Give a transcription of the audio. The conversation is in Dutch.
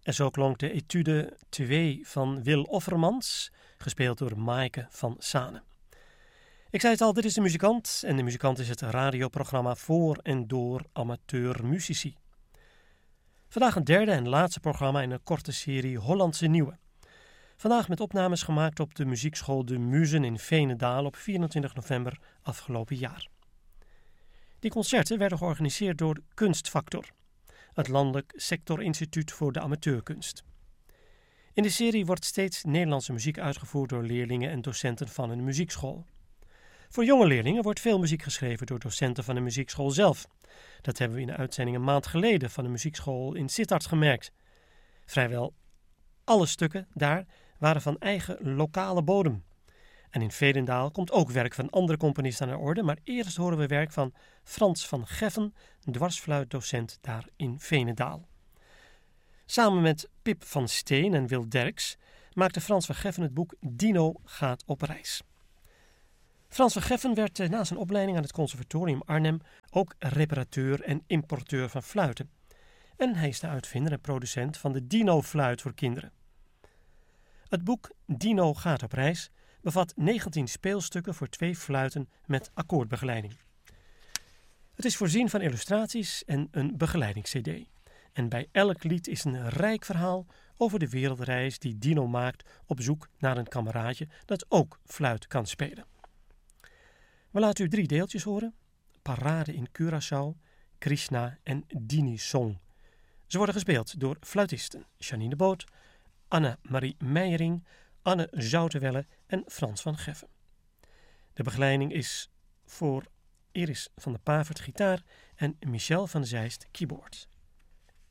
En zo klonk de etude 2 van Wil Offermans, gespeeld door Maaike van Sane. Ik zei het al, dit is De Muzikant en De Muzikant is het radioprogramma voor en door amateurmuzici. Vandaag een derde en laatste programma in een korte serie Hollandse Nieuwe. Vandaag met opnames gemaakt op de muziekschool De Muzen in Veenendaal op 24 november afgelopen jaar. Die concerten werden georganiseerd door Kunstfactor, het landelijk sectorinstituut voor de amateurkunst. In de serie wordt steeds Nederlandse muziek uitgevoerd door leerlingen en docenten van een muziekschool. Voor jonge leerlingen wordt veel muziek geschreven door docenten van de muziekschool zelf. Dat hebben we in de uitzending een maand geleden van de muziekschool in Sittard gemerkt. Vrijwel alle stukken daar waren van eigen lokale bodem. En in Veenendaal komt ook werk van andere componisten aan de orde, maar eerst horen we werk van Frans van Geffen, dwarsfluitdocent daar in Veenendaal. Samen met Pip van Steen en Wil Derks maakte Frans van Geffen het boek Dino gaat op reis. Frans van Geffen werd na zijn opleiding aan het Conservatorium Arnhem ook reparateur en importeur van fluiten. En hij is de uitvinder en producent van de Dino-fluit voor kinderen. Het boek Dino gaat op reis bevat 19 speelstukken voor 2 fluiten met akkoordbegeleiding. Het is voorzien van illustraties en een begeleidings-cd. En bij elk lied is een rijk verhaal over de wereldreis die Dino maakt op zoek naar een kameraadje dat ook fluit kan spelen. We laten u 3 deeltjes horen: Parade in Curaçao, Krishna en Dini Song. Ze worden gespeeld door fluitisten Janine Boot, Anne-Marie Meijering, Anne Zoutenwelle en Frans van Geffen. De begeleiding is voor Iris van der Pavert gitaar en Michel van Zeist keyboard.